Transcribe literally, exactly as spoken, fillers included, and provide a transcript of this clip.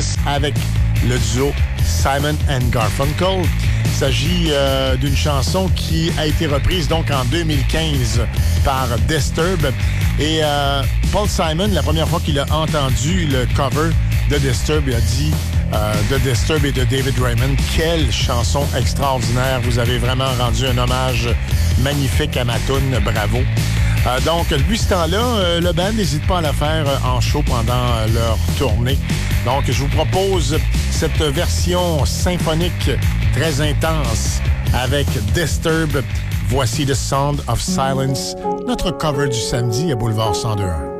soixante-dix avec le duo Simon and Garfunkel. Il s'agit euh, d'une chanson qui a été reprise donc en deux mille quinze par Disturbed. Et euh, Paul Simon, la première fois qu'il a entendu le cover de Disturbed, il a dit euh, de Disturbed et de David Raymond, quelle chanson extraordinaire. Vous avez vraiment rendu un hommage magnifique à ma toune. Bravo. Euh, donc, depuis ce temps-là, euh, le band n'hésite pas à la faire euh, en show pendant euh, leur tournée. Donc, je vous propose cette version symphonique très intense avec Disturbed. Voici The Sound of Silence, notre cover du samedi à Boulevard cent deux point un.